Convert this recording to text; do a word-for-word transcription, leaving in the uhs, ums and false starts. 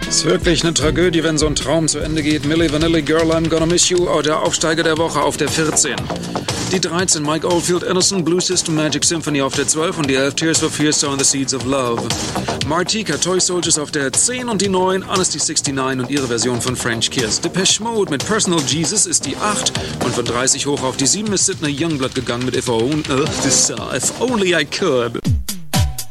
Ist wirklich eine Tragödie, wenn so ein Traum zu Ende geht. Milli Vanilli, Girl, I'm Gonna Miss You, oh, der Aufsteiger der Woche auf der vierzehn. Die dreizehn, Mike Oldfield, Innocent, Blue System, Magic Symphony auf der zwölf und die elf, Tears for Fears, Sow in the Seeds of Love. Martika, Toy Soldiers auf der zehn und die neun, Honesty sixty-nine und ihre Version von French Kiss. Depeche Mode mit Personal Jesus ist die acht und von dreißig hoch auf die sieben ist Sydney Youngblood gegangen mit If, Only, uh, this, uh, If Only I Could.